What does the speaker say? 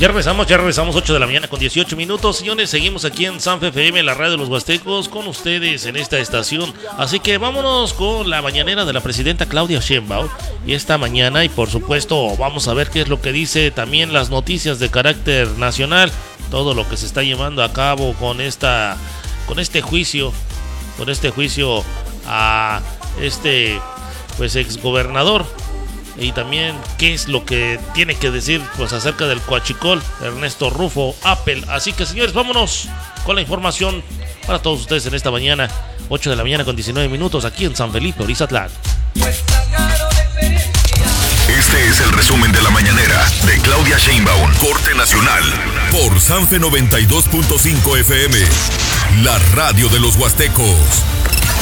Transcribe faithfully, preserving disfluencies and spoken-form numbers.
Ya regresamos, ya regresamos, ocho de la mañana con dieciocho minutos. Señores, seguimos aquí en Sanfe F M, la radio de los Huastecos, con ustedes en esta estación. Así que vámonos con la mañanera de la presidenta Claudia Sheinbaum. Y esta mañana, y por supuesto, vamos a ver qué es lo que dice también las noticias de carácter nacional. Todo lo que se está llevando a cabo con esta, con este juicio, con este juicio a este, pues, exgobernador. Y también qué es lo que tiene que decir, pues, acerca del Coachicol, Ernesto Rufo Apple. Así que, señores, vámonos con la información para todos ustedes en esta mañana, ocho de la mañana con diecinueve minutos, aquí en San Felipe, Orizatlán. Este es el resumen de la mañanera de Claudia Sheinbaum, Corte Nacional, por Sanfe noventa y dos punto cinco F M, la radio de los Huastecos.